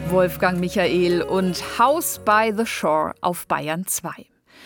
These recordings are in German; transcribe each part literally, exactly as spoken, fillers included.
Wolfgang Michael und House by the Shore auf Bayern zwei.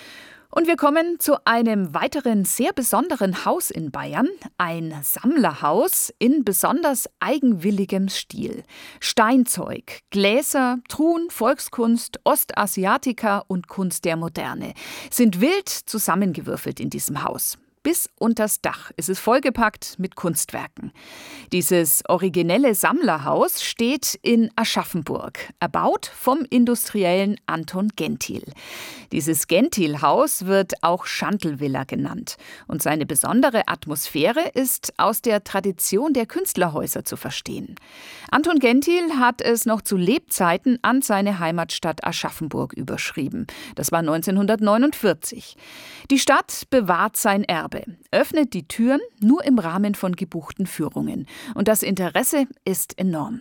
Und wir kommen zu einem weiteren sehr besonderen Haus in Bayern, ein Sammlerhaus in besonders eigenwilligem Stil. Steinzeug, Gläser, Truhen, Volkskunst, Ostasiatica und Kunst der Moderne sind wild zusammengewürfelt in diesem Haus. Bis unters Dach ist es vollgepackt mit Kunstwerken. Dieses originelle Sammlerhaus steht in Aschaffenburg, erbaut vom Industriellen Anton Genthiel. Dieses Genthiel-Haus wird auch Schandl-Villa genannt. Und seine besondere Atmosphäre ist aus der Tradition der Künstlerhäuser zu verstehen. Anton Genthiel hat es noch zu Lebzeiten an seine Heimatstadt Aschaffenburg überschrieben. Das war neunzehnhundertneunundvierzig. Die Stadt bewahrt sein Erbe, öffnet die Türen nur im Rahmen von gebuchten Führungen. Und das Interesse ist enorm.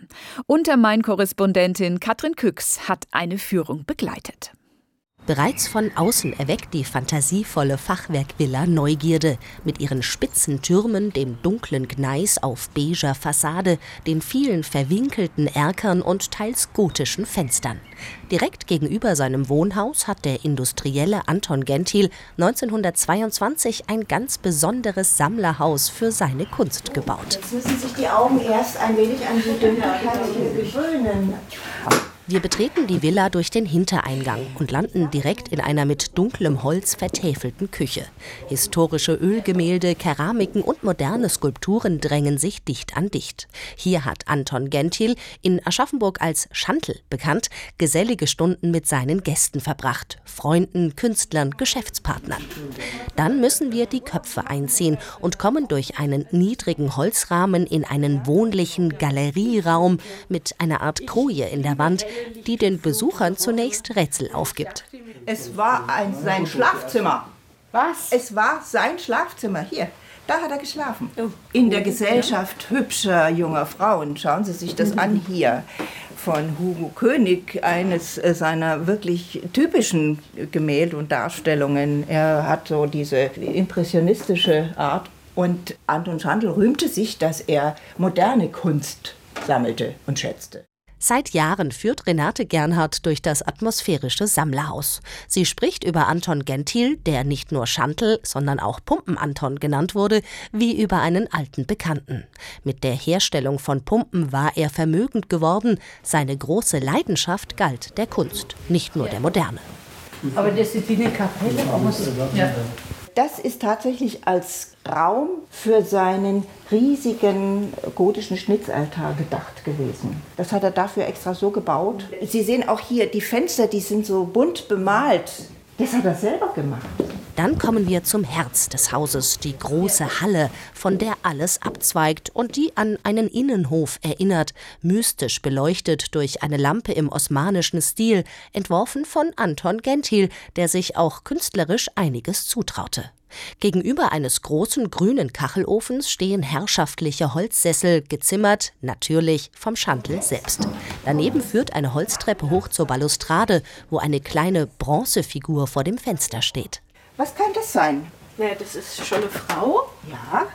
Untermain-Korrespondentin Katrin Küchs hat eine Führung begleitet. Bereits von außen erweckt die fantasievolle Fachwerkvilla Neugierde mit ihren spitzen Türmen, dem dunklen Gneis auf beiger Fassade, den vielen verwinkelten Erkern und teils gotischen Fenstern. Direkt gegenüber seinem Wohnhaus hat der Industrielle Anton Genthiel neunzehnhundertzweiundzwanzig ein ganz besonderes Sammlerhaus für seine Kunst gebaut. Jetzt müssen sich die Augen erst ein wenig an die Dunkelheit gewöhnen. Wir betreten die Villa durch den Hintereingang und landen direkt in einer mit dunklem Holz vertäfelten Küche. Historische Ölgemälde, Keramiken und moderne Skulpturen drängen sich dicht an dicht. Hier hat Anton Genthiel, in Aschaffenburg als Schandl bekannt, gesellige Stunden mit seinen Gästen verbracht, Freunden, Künstlern, Geschäftspartnern. Dann müssen wir die Köpfe einziehen und kommen durch einen niedrigen Holzrahmen in einen wohnlichen Galerieraum mit einer Art Koje in der Wand, die den Besuchern zunächst Rätsel aufgibt. Es war ein, sein Schlafzimmer. Was? Es war sein Schlafzimmer. Hier, da hat er geschlafen. In der Gesellschaft hübscher junger Frauen. Schauen Sie sich das an hier. Von Hugo König, eines seiner wirklich typischen Gemälde und Darstellungen. Er hat so diese impressionistische Art. Und Anton Schandl rühmte sich, dass er moderne Kunst sammelte und schätzte. Seit Jahren führt Renate Gernhardt durch das atmosphärische Sammlerhaus. Sie spricht über Anton Genthiel, der nicht nur Schandl, sondern auch Pumpen-Anton genannt wurde, wie über einen alten Bekannten. Mit der Herstellung von Pumpen war er vermögend geworden. Seine große Leidenschaft galt der Kunst, nicht nur der Moderne. Aber das ist wie eine Kapelle. Ja. Das ist tatsächlich als Raum für seinen riesigen gotischen Schnitzaltar gedacht gewesen. Das hat er dafür extra so gebaut. Sie sehen auch hier, die Fenster, die sind so bunt bemalt. Das hat er selber gemacht. Dann kommen wir zum Herz des Hauses, die große Halle, von der alles abzweigt und die an einen Innenhof erinnert, mystisch beleuchtet durch eine Lampe im osmanischen Stil, entworfen von Anton Genthiel, der sich auch künstlerisch einiges zutraute. Gegenüber eines großen grünen Kachelofens stehen herrschaftliche Holzsessel, gezimmert, natürlich vom Schandl selbst. Daneben führt eine Holztreppe hoch zur Balustrade, wo eine kleine Bronzefigur vor dem Fenster steht. Was kann das sein? Ja, das ist schon eine Frau, Ja,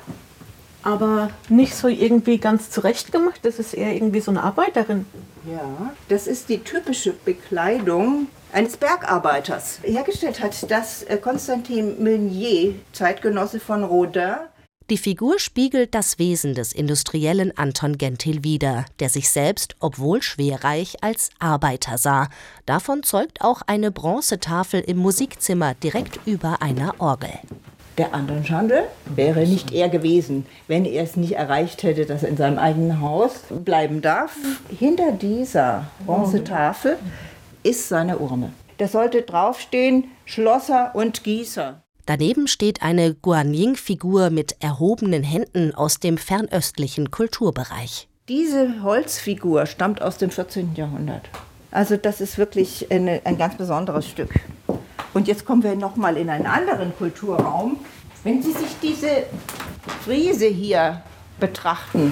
aber nicht so irgendwie ganz zurechtgemacht. Das ist eher irgendwie so eine Arbeiterin. ja. Das ist die typische Bekleidung eines Bergarbeiters. Hergestellt hat das Constantin Meunier, Zeitgenosse von Rodin. Die Figur spiegelt das Wesen des Industriellen Anton Genthiel wider, der sich selbst, obwohl schwerreich, als Arbeiter sah. Davon zeugt auch eine Bronzetafel im Musikzimmer direkt über einer Orgel. Der Anton Schandl wäre nicht er gewesen, wenn er es nicht erreicht hätte, dass er in seinem eigenen Haus bleiben darf. Hinter dieser Bronzetafel ist seine Urne. Da sollte draufstehen Schlosser und Gießer. Daneben steht eine Guanyin-Figur mit erhobenen Händen aus dem fernöstlichen Kulturbereich. Diese Holzfigur stammt aus dem vierzehnten Jahrhundert. Also das ist wirklich eine, ein ganz besonderes Stück. Und jetzt kommen wir noch mal in einen anderen Kulturraum. Wenn Sie sich diese Friese hier betrachten,